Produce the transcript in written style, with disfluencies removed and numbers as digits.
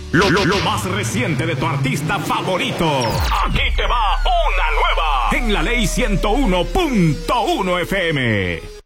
Lo más reciente de tu artista favorito. Aquí te va una nueva. En la Ley 101.1 FM.